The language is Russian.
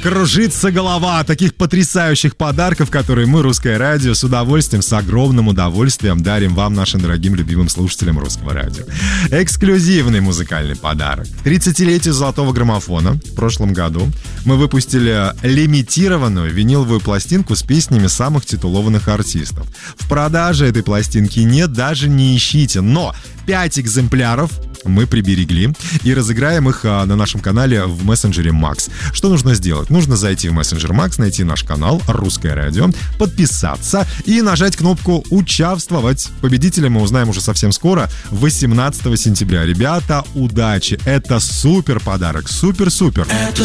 кружится голова от таких потрясающих подарков, которые мы, Русское радио, с удовольствием, с огромным удовольствием дарим вам, нашим дорогим, любимым слушателям Русского радио. Эксклюзивный музыкальный подарок. 30-летию золотого граммофона в прошлом году мы выпустили лимитированную виниловую пластинку с песнями самых титулованных артистов. В продаже этой пластинки нет, даже не ищите, но 5 экземпляров мы приберегли и разыграем их на нашем канале в мессенджере Max. Что нужно сделать? Нужно зайти в мессенджер Max, найти наш канал Русское радио, подписаться и нажать кнопку «Участвовать». Победителя мы узнаем уже совсем скоро, 18 сентября. Ребята, удачи! Это супер подарок, супер-супер! Это